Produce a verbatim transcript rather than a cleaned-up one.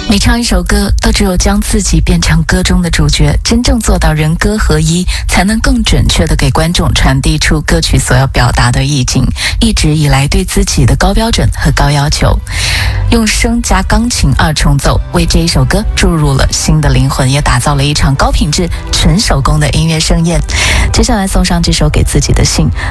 每唱一首歌，都只有将自己变成歌中的主角，真正做到人歌合一，才能更准确地给观众传递出歌曲所要表达的意境。一直以来对自己的高标准和高要求，用声加钢琴二重奏，为这一首歌注入了新的灵魂，也打造了一场高品质纯手工的音乐盛宴。接下来送上这首给自己的信，